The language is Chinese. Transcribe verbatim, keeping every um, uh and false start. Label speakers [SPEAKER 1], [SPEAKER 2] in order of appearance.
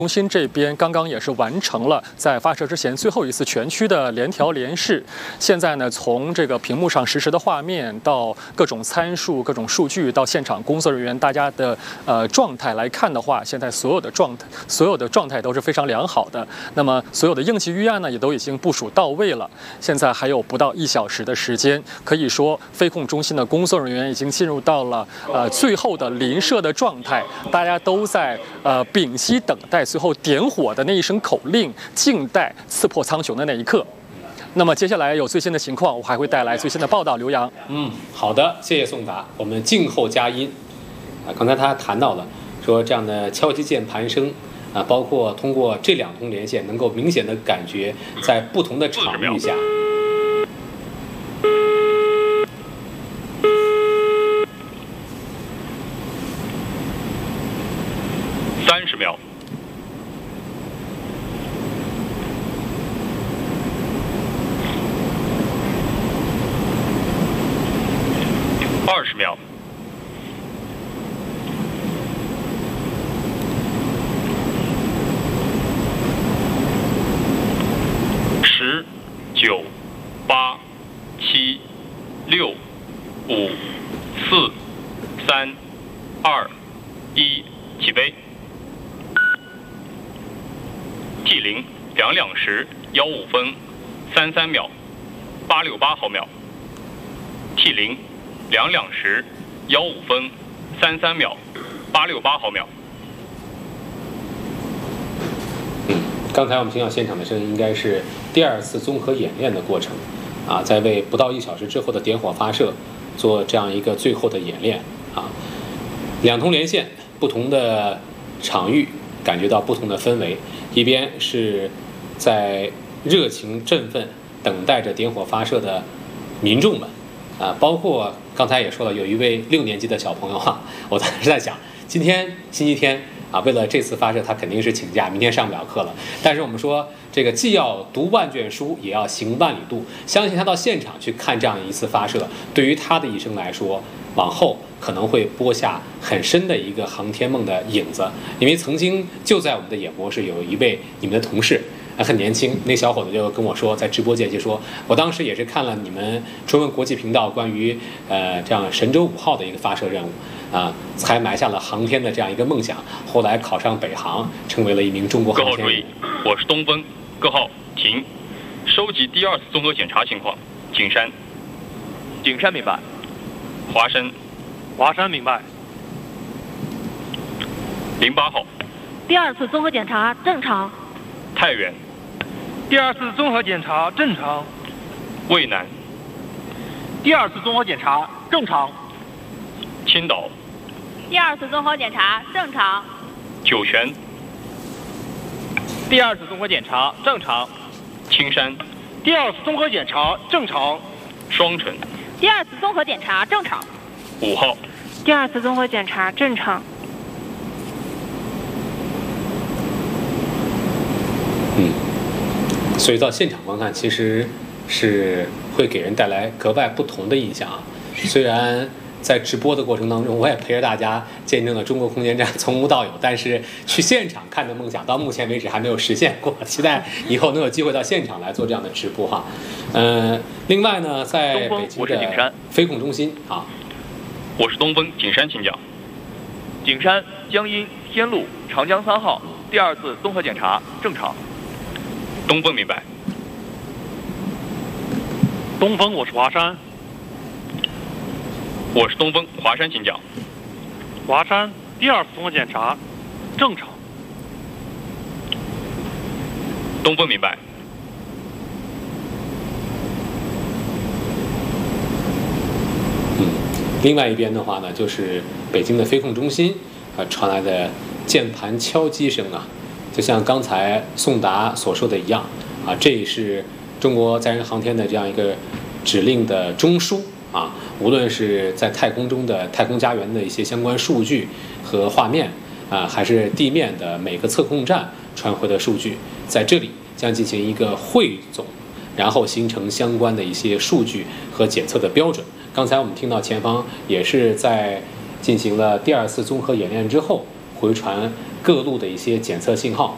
[SPEAKER 1] 中心这边刚刚也是完成了在发射之前最后一次全区的联调联试。现在呢，从这个屏幕上实时的画面到各种参数、各种数据，到现场工作人员大家的呃状态来看的话，现在所有的状态、所有的状态都是非常良好的。那么所有的应急预案呢，也都已经部署到位了。现在还有不到一小时的时间，可以说飞控中心的工作人员已经进入到了呃最后的临射的状态，大家都在呃屏息等待。最后点火的那一声口令，静待刺破苍穹的那一刻。那么接下来有最新的情况，我还会带来最新的报道。刘洋，
[SPEAKER 2] 嗯，好的，谢谢宋达。我们静候佳音。啊，刚才他谈到了，说这样的敲击键盘声啊，包括通过这两通连线，能够明显的感觉在不同的场域下。
[SPEAKER 3] 三十秒。二十秒。十、九、八、七、六、五、四、三、二、一，起飞。T 零两两时幺五分三三秒八六八毫秒。T 零两两时幺五分三三秒八六八毫秒。
[SPEAKER 2] 嗯，刚才我们听到现场的声音，应该是第二次综合演练的过程啊，在为不到一小时之后的点火发射做这样一个最后的演练啊。两通连线，不同的场域，感觉到不同的氛围。一边是在热情振奋等待着点火发射的民众们啊，包括刚才也说了，有一位六年级的小朋友哈、啊，我当时在想，今天星期天啊，为了这次发射，他肯定是请假，明天上不了课了。但是我们说，这个既要读万卷书，也要行万里路。相信他到现场去看这样一次发射，对于他的一生来说，往后可能会播下很深的一个航天梦的影子。因为曾经就在我们的演播室有一位你们的同事。很年轻，那小伙子就跟我说，在直播间就说，我当时也是看了你们中文国际频道关于呃这样神舟五号的一个发射任务啊、呃，才埋下了航天的这样一个梦想。后来考上北航，成为了一名中国航天员。
[SPEAKER 3] 各号注意，我是东风，各号停，收集第二次综合检查情况。景山，
[SPEAKER 4] 景山明白。
[SPEAKER 3] 华山，
[SPEAKER 4] 华山明白。
[SPEAKER 3] 零八号，
[SPEAKER 5] 第二次综合检查正常。
[SPEAKER 3] 太原，
[SPEAKER 4] 第二次综合检查正常。
[SPEAKER 3] 渭南，
[SPEAKER 4] 第二次综合检查正常。
[SPEAKER 3] 青岛，
[SPEAKER 5] 第二次综合检查正常。
[SPEAKER 3] 酒泉，
[SPEAKER 4] 第二次综合检查正常。
[SPEAKER 3] 青山，
[SPEAKER 4] 第二次综合检查正常。
[SPEAKER 3] 双城，
[SPEAKER 5] 第二次综合检查正常。
[SPEAKER 3] 五号，
[SPEAKER 5] 第二次综合检查正常。
[SPEAKER 2] 嗯，所以到现场观看，其实是会给人带来格外不同的印象啊。虽然在直播的过程当中，我也陪着大家见证了中国空间站从无到有，但是去现场看的梦想到目前为止还没有实现过。期待以后能有机会到现场来做这样的直播哈。嗯、呃，另外呢，在北京的飞控中心啊，
[SPEAKER 3] 我是东风，景山请讲。
[SPEAKER 4] 景山、江阴、天路、长江三号第二次综合检查正常。
[SPEAKER 3] 东风明白。
[SPEAKER 4] 东风，我是华山。
[SPEAKER 3] 我是东风，华山请讲。
[SPEAKER 4] 华山第二次综合检查正常。
[SPEAKER 3] 东风明白。
[SPEAKER 2] 嗯，另外一边的话呢，就是北京的飞控中心啊传来的键盘敲击声啊。就像刚才宋达所说的一样啊，这是中国载人航天的这样一个指令的中枢啊，无论是在太空中的太空家园的一些相关数据和画面啊，还是地面的每个测控站传回的数据，在这里将进行一个汇总，然后形成相关的一些数据和检测的标准。刚才我们听到前方也是在进行了第二次综合演练之后，回传各路的一些检测信号